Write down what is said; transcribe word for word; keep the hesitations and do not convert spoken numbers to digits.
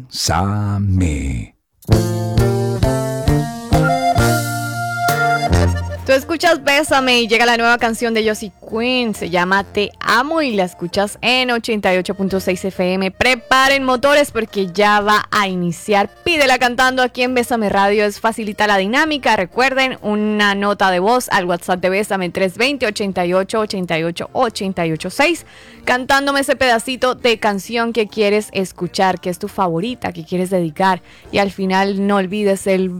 Bésame. Tú escuchas Bésame y llega la nueva canción de Josie Quinn, se llama Te Amo y la escuchas en ochenta y ocho punto seis F M. Preparen motores porque ya va a iniciar. Pídela cantando aquí en Bésame Radio, es facilita la dinámica. Recuerden, una nota de voz al WhatsApp de Bésame tres dos cero, ochenta y ocho, ochenta y ocho, ochenta y ocho seis, cantándome ese pedacito de canción que quieres escuchar, que es tu favorita, que quieres dedicar. Y al final no olvides el